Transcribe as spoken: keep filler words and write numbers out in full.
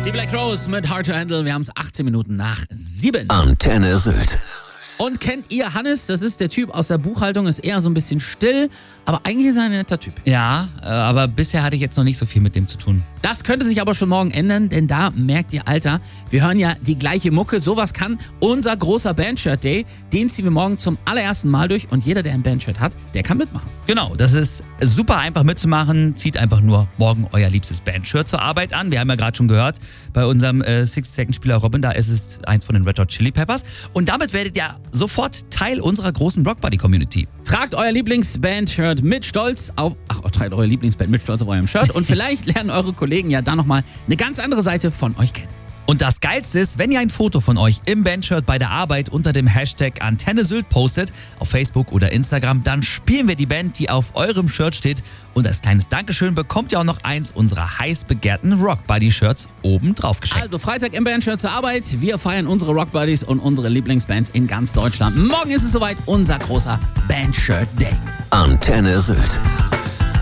Die Black Rose mit Hard to Handle. Wir haben es achtzehn Minuten nach sieben. Antenne Sylt. Und kennt ihr Hannes? Das ist der Typ aus der Buchhaltung, ist eher so ein bisschen still, aber eigentlich ist er ein netter Typ. Ja, aber bisher hatte ich jetzt noch nicht so viel mit dem zu tun. Das könnte sich aber schon morgen ändern, denn da merkt ihr, Alter, wir hören ja die gleiche Mucke. Sowas kann unser großer Bandshirt Day. Den ziehen wir morgen zum allerersten Mal durch und jeder, der ein Bandshirt hat, der kann mitmachen. Genau, das ist super einfach mitzumachen. Zieht einfach nur morgen euer liebstes Bandshirt zur Arbeit an. Wir haben ja gerade schon gehört, bei unserem äh, sixty-Second-Spieler Robin, da ist es eins von den Red Hot Chili Peppers. Und damit werdet ihr sofort Teil unserer großen Rockbuddy-Community. Tragt euer Lieblingsband-Shirt mit Stolz auf, ach, tragt euer Lieblingsband mit Stolz auf eurem Shirt und vielleicht lernen eure Kollegen ja dann nochmal eine ganz andere Seite von euch kennen. Und das Geilste ist, wenn ihr ein Foto von euch im Bandshirt bei der Arbeit unter dem Hashtag Antenne Sylt postet, auf Facebook oder Instagram, dann spielen wir die Band, die auf eurem Shirt steht. Und als kleines Dankeschön bekommt ihr auch noch eins unserer heiß begehrten Rockbuddy-Shirts oben drauf geschenkt. Also Freitag im Bandshirt zur Arbeit. Wir feiern unsere Rockbuddies und unsere Lieblingsbands in ganz Deutschland. Morgen ist es soweit, unser großer Bandshirt Day. Antenne Sylt.